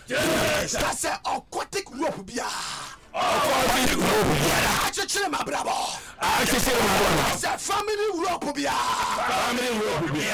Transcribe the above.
Yes. That's a aquatic rope bia. Aquatic rope bia. Achechire mabrabo. Achechire mabrabo. That's a family rope bia. Family rope bia.